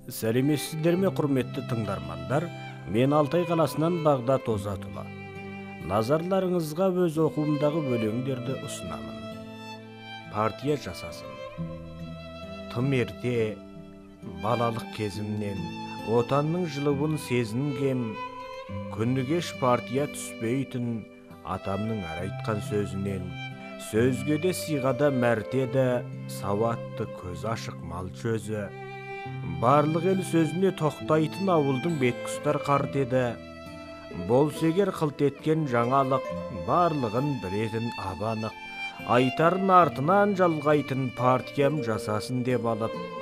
Сәлеметсіздер ме, құрметті тыңдармандар? Мен Алтай қаласынан Бағдат Озатұлы. Назарларыңызға өз оқуымдағы өлеңдерді ұсынамын. Партия жасасын. Тым ерте, балалық кезімнен, отанның жылуын сезінгем, күні кеш партия түспейтін атамның әр айтқан сөзінен. Сөзге де сыйға мәрте де, сауатты көз ашық малшы өзі. Барлық ел сөзіне тоқтайтын ауылдың беткұстар қарт еді. Болса егер қылт еткен жаңалық, барлығын білетін абанық. Айтарын артынан жалғайтын партиям жасасын деп алып,